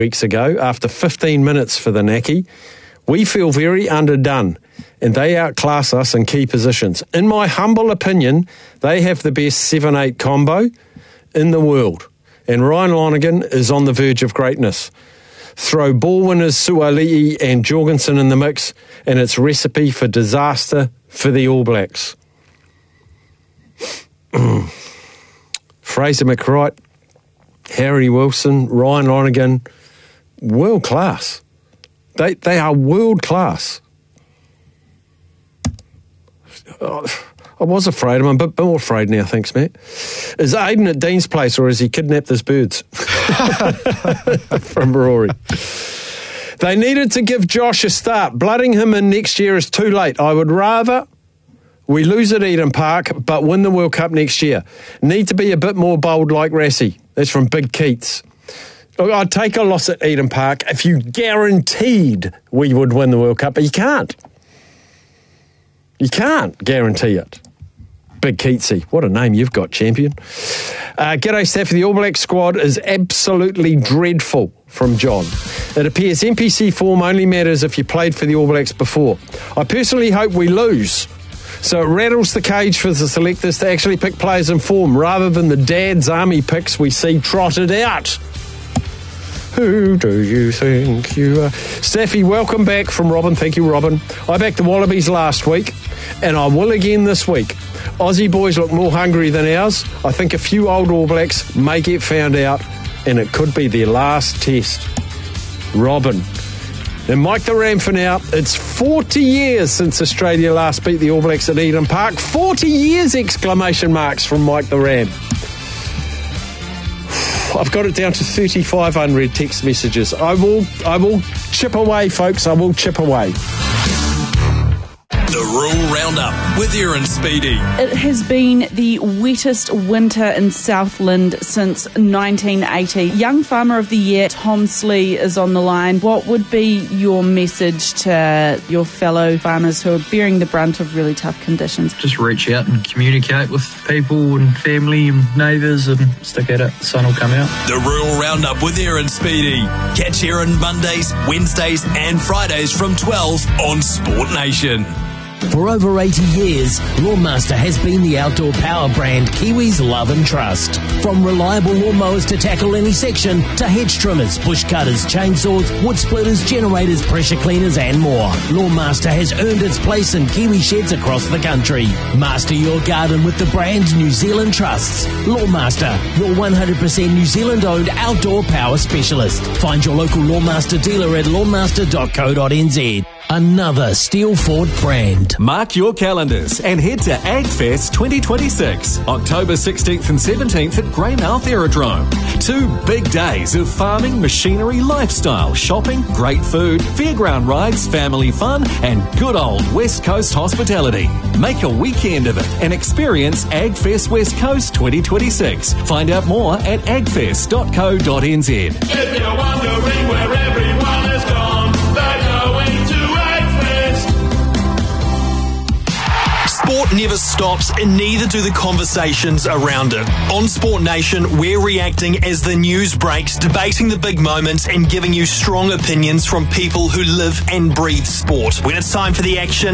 weeks ago after 15 minutes for the Naki. We feel very underdone and they outclass us in key positions. In my humble opinion, they have the best 7-8 combo in the world. And Ryan Lonergan is on the verge of greatness. Throw ball winners Suali'i and Jorgensen in the mix and it's recipe for disaster for the All Blacks. Fraser McWright, Harry Wilson, Ryan Lonergan, world class. They are world class. I was afraid of him. I'm a bit more afraid now, thanks, Matt. Is Aiden at Dean's place or has he kidnapped his birds? From Rory. They needed to give Josh a start. Blooding him in next year is too late. I would rather we lose at Eden Park but win the World Cup next year. Need to be a bit more bold like Rassie. That's from Big Keats. I'd take a loss at Eden Park if you guaranteed we would win the World Cup, but you can't. You can't guarantee it. Big Keatsy. What a name you've got, champion. G'day, Staffy. The All Black squad is absolutely dreadful, from John. It appears NPC form only matters if you played for the All Blacks before. I personally hope we lose, so it rattles the cage for the selectors to actually pick players in form rather than the dad's army picks we see trotted out. Who do you think you are? Staffy, welcome back from Robin. Thank you, Robin. I backed the Wallabies last week, and I will again this week. Aussie boys look more hungry than ours. I think a few old All Blacks may get found out, and it could be their last test. Robin. And Mike the Ram for now. It's 40 years since Australia last beat the All Blacks at Eden Park. 40 years! Exclamation marks from Mike the Ram. I've got it down to 35 unread text messages. I will chip away, folks. I will chip away. The Rural Roundup with Aaron Speedy. It has been the wettest winter in Southland since 1980. Young Farmer of the Year, Tom Slee, is on the line. What would be your message to your fellow farmers who are bearing the brunt of really tough conditions? Just reach out and communicate with people and family and neighbours and stick at it. The sun will come out. The Rural Roundup with Aaron Speedy. Catch Aaron Mondays, Wednesdays and Fridays from 12 on Sport Nation. For over 80 years, Lawnmaster has been the outdoor power brand Kiwis love and trust. From reliable lawnmowers to tackle any section, to hedge trimmers, bush cutters, chainsaws, wood splitters, generators, pressure cleaners and more, Lawnmaster has earned its place in Kiwi sheds across the country. Master your garden with the brand New Zealand trusts. Lawnmaster, your 100% New Zealand owned outdoor power specialist. Find your local Lawnmaster dealer at lawnmaster.co.nz. Another Steel Ford brand. Mark your calendars and head to AgFest 2026, October 16th and 17th at Greymouth Aerodrome. 2 big days of farming, machinery, lifestyle, shopping, great food, fairground rides, family fun, and good old West Coast hospitality. Make a weekend of it and experience AgFest West Coast 2026. Find out more at agfest.co.nz. If you're wondering where everyone has gone, they're going to Sport never stops and neither do the conversations around it. On Sport Nation, we're reacting as the news breaks, debating the big moments and giving you strong opinions from people who live and breathe sport. When it's time for the action,